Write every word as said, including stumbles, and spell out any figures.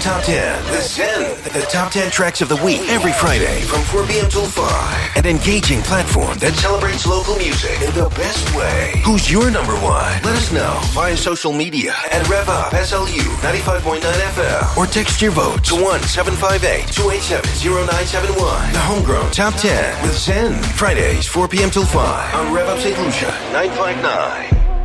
Top ten with Zen. The top ten tracks of the week every Friday from four p.m. till five. An engaging platform that celebrates local music in the best way. Who's your number one? Let us know via social media at RevUp S L U ninety-five point nine F M or text your vote to one seven five eight, two eight seven, zero nine seven one. The Homegrown Top ten with Zen. Fridays four p.m. till five on RevUp Saint Lucia nine five nine.